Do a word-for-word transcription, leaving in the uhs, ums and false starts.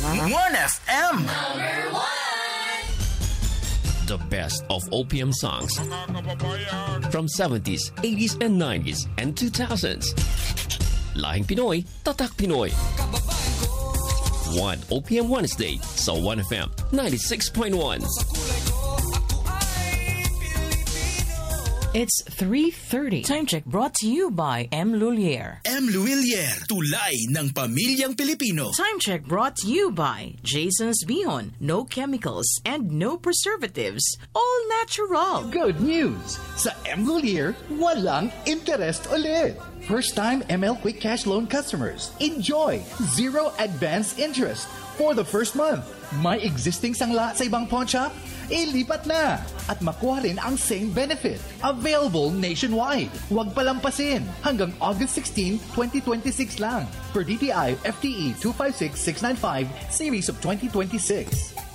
one F M. The best of O P M songs from seventies, eighties, and nineties, and two thousands. Lahing Pinoy, Tatak Pinoy. One O P M Wednesday sa one F M ninety-six point one. It's three thirty. Time check brought to you by M. Lulier. M. Lulier, tulay ng pamilyang Pilipino. Time check brought to you by Jason's Bihon. No chemicals and no preservatives. All natural. Good news! Sa M. Lulier, walang interest ulit. First-time M L Quick Cash Loan customers, enjoy zero advance interest for the first month. May existing sangla sa ibang pawn shop? Ilipat na! At makuha rin ang same benefit. Available nationwide. Huwag palampasin. Hanggang August sixteenth, twenty twenty-six lang. Per D T I F T E two five six six nine five Series of twenty twenty-six.